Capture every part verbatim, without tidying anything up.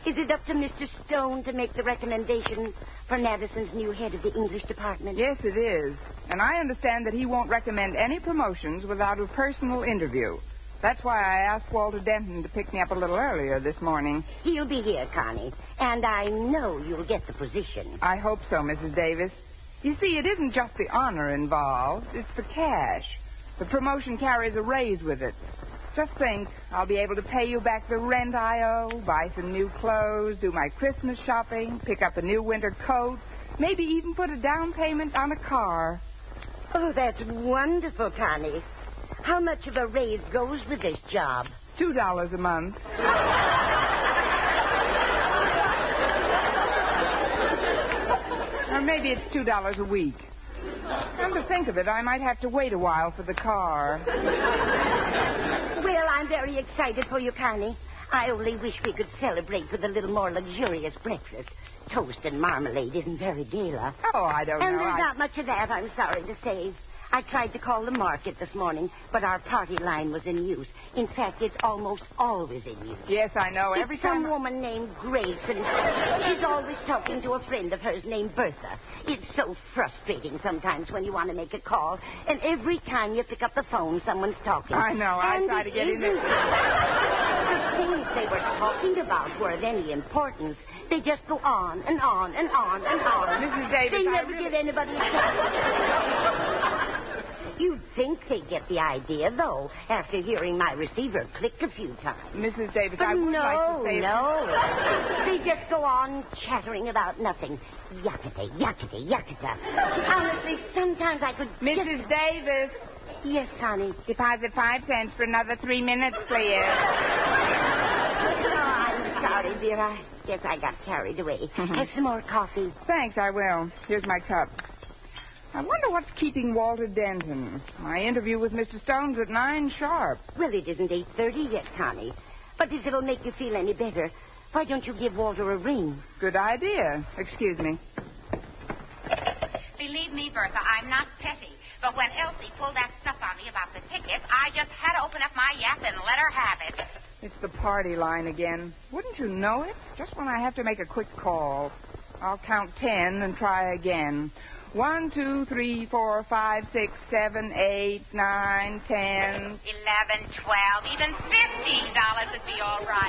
Is it up to Mister Stone to make the recommendation for Madison's new head of the English department? Yes, it is. And I understand that he won't recommend any promotions without a personal interview. That's why I asked Walter Denton to pick me up a little earlier this morning. He'll be here, Connie. And I know you'll get the position. I hope so, Missus Davis. You see, it isn't just the honor involved. It's the cash. The promotion carries a raise with it. Just think, I'll be able to pay you back the rent I owe, buy some new clothes, do my Christmas shopping, pick up a new winter coat, maybe even put a down payment on a car. Oh, that's wonderful, Connie. How much of a raise goes with this job? Two dollars a month. Or maybe it's two dollars a week. Come to think of it, I might have to wait a while for the car. Well, I'm very excited for you, Connie. I only wish we could celebrate with a little more luxurious breakfast. Toast and marmalade isn't very gala. Oh, I don't and know. there's I... not much of that, I'm sorry to say. I tried to call the market this morning, but our party line was in use. In fact, it's almost always in use. Yes, I know. It's Every some time... woman named Grace, and she's always talking to a friend of hers named Bertha. It's so frustrating sometimes when you want to make a call, and every time you pick up the phone, someone's talking. I know. I and try to get in isn't... there. The things they were talking about were of any importance. They just go on and on and on and on. Missus Davis, They I never really... give anybody a chance. You'd think they'd get the idea, though, after hearing my receiver click a few times. Missus Davis, But I would no, like to say... no. They just go on chattering about nothing. Yuckity, yuckity, yuckita. Honestly, sometimes I could Missus just... Davis. Yes, honey. Deposit five cents for another three minutes, please. Oh, I'm sorry, dear. I guess I got carried away. Mm-hmm. Have some more coffee. Thanks, I will. Here's my cup. I wonder what's keeping Walter Denton. My interview with Mister Stone's at nine sharp. Well, it isn't eight thirty yet, Connie. But if it'll make you feel any better, why don't you give Walter a ring? Good idea. Excuse me. Believe me, Bertha, I'm not petty. But when Elsie pulled that stuff on me about the tickets, I just had to open up my yap and let her have it. It's the party line again. Wouldn't you know it? Just when I have to make a quick call. I'll count ten and try again. One, two, three, four, five, six, seven, eight, nine, ten. Eleven, twelve, even fifteen dollars would be all right.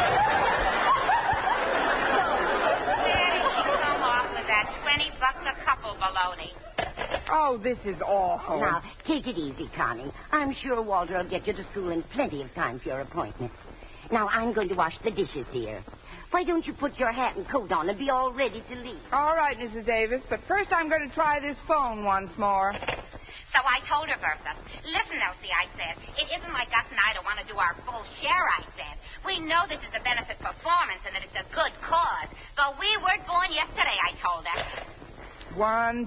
There she come off with that twenty bucks a couple baloney. Oh, this is awful. Now, take it easy, Connie. I'm sure Walter will get you to school in plenty of time for your appointment. Now, I'm going to wash the dishes here. Why don't you put your hat and coat on and be all ready to leave? All right, Missus Davis, but first I'm going to try this phone once more. So I told her, Bertha, listen, Elsie, I said, it isn't like us and I don't want to do our full share, I said. We know this is a benefit performance and that it's a good cause. But we were born yesterday, I told her. One,